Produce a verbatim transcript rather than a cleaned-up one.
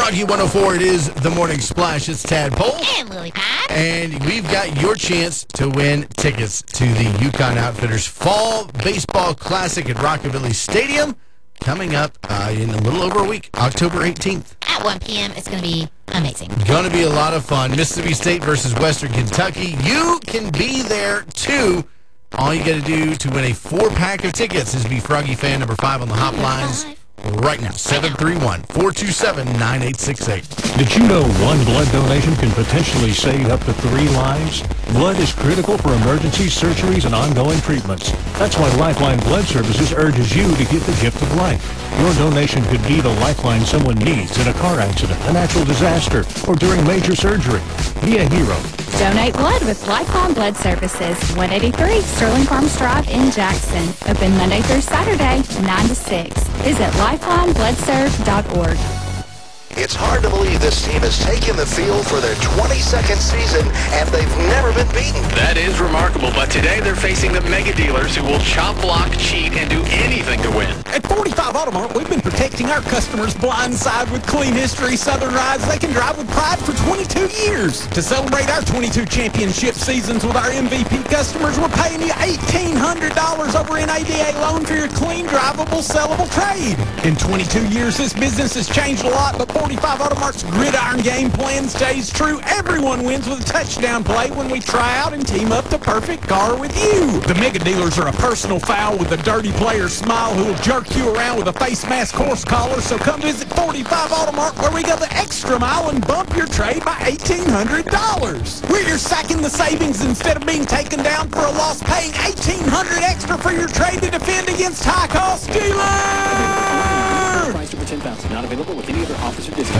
Froggy one oh four, it is the Morning Splash. It's Tadpole. And Lily Pad. And we've got your chance to win tickets to the Yukon Outfitters Fall Baseball Classic at Rockabilly Stadium coming up uh, in a little over a week, October eighteenth. At one p.m. It's going to be amazing. Going to be a lot of fun. Mississippi State versus Western Kentucky. You can be there, too. All you got to do to win a four-pack of tickets is be Froggy fan number five on the hot lines right now. seven three one, four two seven, nine eight six eight. Did you know one blood donation can potentially save up to three lives? Blood is critical for emergencies, surgeries, and ongoing treatments. That's why Lifeline Blood Services urges you to give the gift of life. Your donation could be the lifeline someone needs in a car accident, a natural disaster, or during major surgery. Be a hero. Donate blood with Lifeline Blood Services, one eighty-three Sterling Farms Drive in Jackson. Open Monday through Saturday, nine to six. Visit lifeline blood serve dot org. It's hard to believe this team has taken the field for their twenty-second season, and they've never been beaten. That is remarkable, but today they're facing the mega dealers who will chop, block, cheat, and do anything to win. At forty-five Automart, we've been protecting our customers' blind side with clean history, Southern rides they can drive with pride for twenty-two years. To celebrate our twenty-two championship seasons with our M V P customers, we're paying you eighteen hundred dollars over an A D A loan for your clean, drivable, sellable trade. In twenty-two years, this business has changed a lot, but forty-five Automart's gridiron game plan stays true. Everyone wins with a touchdown play when we try out and team up the perfect car with you. The mega dealers are a personal foul with a dirty player smile who will jerk you around with a face mask horse collar. So come visit forty-five Automart where we go the extra mile and bump your trade by eighteen hundred dollars. We're your sacking the savings instead of being taken down for a loss, paying eighteen hundred dollars extra for your trade to defend against high-cost dealers. Price over ten thousand dollars. Not available with any other officer discount.